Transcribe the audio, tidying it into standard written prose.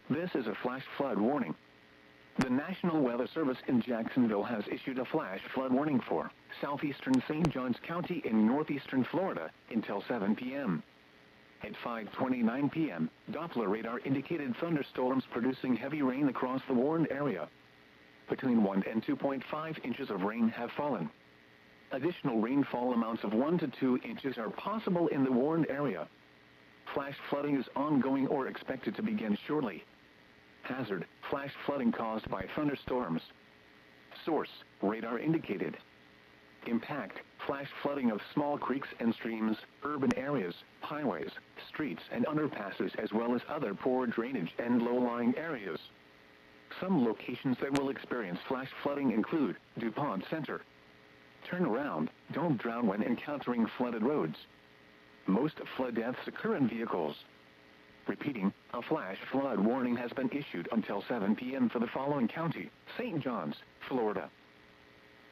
This is a flash flood warning. The National Weather Service in Jacksonville has issued a flash flood warning for southeastern St. Johns County in northeastern Florida until 7 p.m. At 5:29 p.m., Doppler radar indicated thunderstorms producing heavy rain across the warned area. Between 1 and 2.5 inches of rain have fallen. Additional rainfall amounts of 1 to 2 inches are possible in the warned area. Flash flooding is ongoing or expected to begin shortly. Hazard: flash flooding caused by thunderstorms. Source: radar indicated. Impact: flash flooding of small creeks and streams, urban areas, highways, streets and underpasses, as well as other poor drainage and low-lying areas. Some locations that will experience flash flooding include DuPont Center. Turn around, don't drown when encountering flooded roads. Most flood deaths occur in vehicles. Repeating, a flash flood warning has been issued until 7 p.m. for the following county: St. Johns, Florida.